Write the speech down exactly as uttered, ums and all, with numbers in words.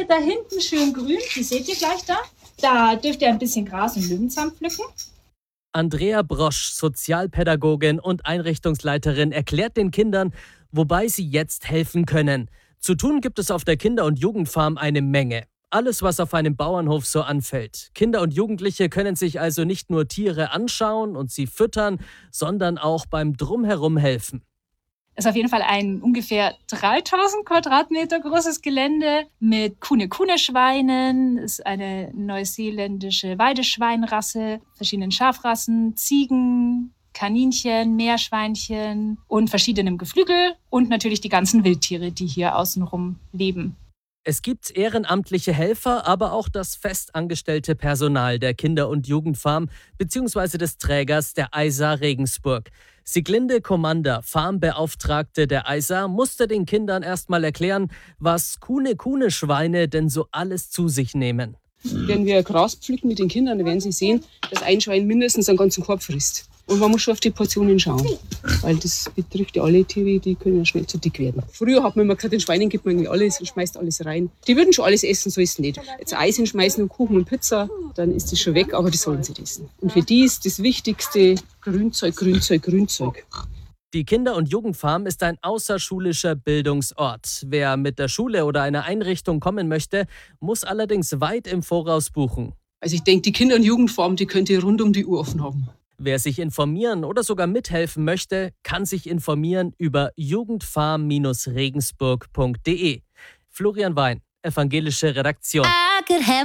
Wiese da hinten schön grün, die seht ihr gleich da. Da dürft ihr ein bisschen Gras und Löwenzahn pflücken. Andrea Brosch, Sozialpädagogin und Einrichtungsleiterin, erklärt den Kindern, wobei sie jetzt helfen können. Zu tun gibt es auf der Kinder- und Jugendfarm eine Menge. Alles, was auf einem Bauernhof so anfällt. Kinder und Jugendliche können sich also nicht nur Tiere anschauen und sie füttern, sondern auch beim Drumherum helfen. Es ist auf jeden Fall ein ungefähr dreitausend Quadratmeter großes Gelände mit Kuhne-Kuhne-Schweinen. Es ist eine neuseeländische Weideschweinrasse, verschiedenen Schafrassen, Ziegen, Kaninchen, Meerschweinchen und verschiedenem Geflügel und natürlich die ganzen Wildtiere, die hier außenrum leben. Es gibt ehrenamtliche Helfer, aber auch das festangestellte Personal der Kinder- und Jugendfarm bzw. des Trägers der I S A Regensburg. Sieglinde Kommander, Farmbeauftragte der I S A, musste den Kindern erstmal erklären, was Kuhne-Kuhne-Schweine denn so alles zu sich nehmen. Wenn wir Gras pflücken mit den Kindern, dann werden sie sehen, dass ein Schwein mindestens einen ganzen Korb frisst. Und man muss schon auf die Portionen schauen, weil das betrifft ja alle Tiere, die können ja schnell zu dick werden. Früher hat man immer gesagt, den Schweinen gibt man irgendwie alles und schmeißt alles rein. Die würden schon alles essen, so ist es nicht. Jetzt Eis hinschmeißen und Kuchen und Pizza, dann ist das schon weg, aber die sollen sie essen. Und für die ist das Wichtigste Grünzeug, Grünzeug, Grünzeug. Die Kinder- und Jugendfarm ist ein außerschulischer Bildungsort. Wer mit der Schule oder einer Einrichtung kommen möchte, muss allerdings weit im Voraus buchen. Also ich denke, die Kinder- und Jugendfarm, die könnt ihr rund um die Uhr offen haben. Wer sich informieren oder sogar mithelfen möchte, kann sich informieren über jugendfarm Regensburg punkt de. Florian Wein, evangelische Redaktion.